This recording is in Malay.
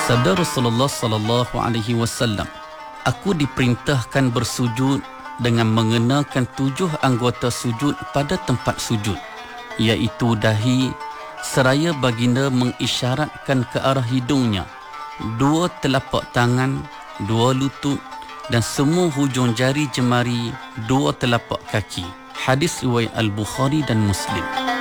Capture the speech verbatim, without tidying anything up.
Sabda Rasulullah sallallahu alaihi wasallam, aku diperintahkan bersujud dengan mengenakan tujuh anggota sujud pada tempat sujud, iaitu dahi, seraya baginda mengisyaratkan ke arah hidungnya, dua telapak tangan, dua lutut dan semua hujung jari jemari dua telapak kaki. Hadis riwayat Al-Bukhari dan Muslim.